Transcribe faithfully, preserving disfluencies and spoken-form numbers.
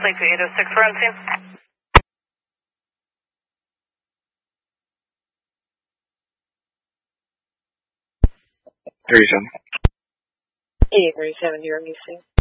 Lakeview eight oh six, we're on scene. thirty-seven. eight thirty-seven, you're missing.